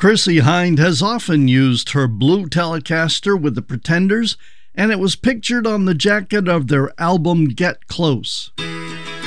Chrissie Hynde has often used her blue Telecaster with the Pretenders, and it was pictured on the jacket of their album Get Close.